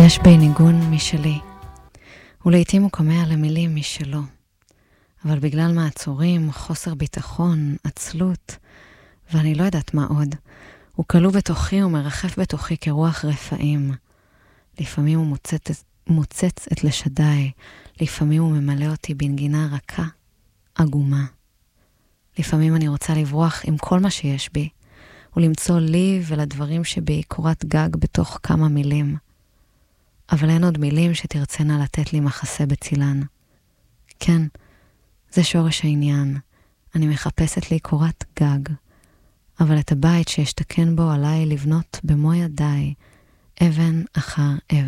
יש בי ניגון משלי, ולעיתים הוא קומע למילים משלו, אבל בגלל מעצורים, חוסר ביטחון, עצלות, ואני לא יודעת מה עוד, הוא כלוא בתוכי ומרחף בתוכי כרוח רפאים. לפעמים הוא מוצץ את לשדיי, לפעמים הוא ממלא אותי בנגינה רכה, עגומה. לפעמים אני רוצה לברוח עם כל מה שיש בי, ולמצוא לי ולדברים שבי קורת גג בתוך כמה מילים. אבל אין עוד מילים שתרצנה לתת לי מחסה בצילן. כן, זה שורש העניין. אני מחפשת לי קורת גג, אבל את הבית שישתכן בו עליי לבנות במו ידיי, אבן אחר אבן.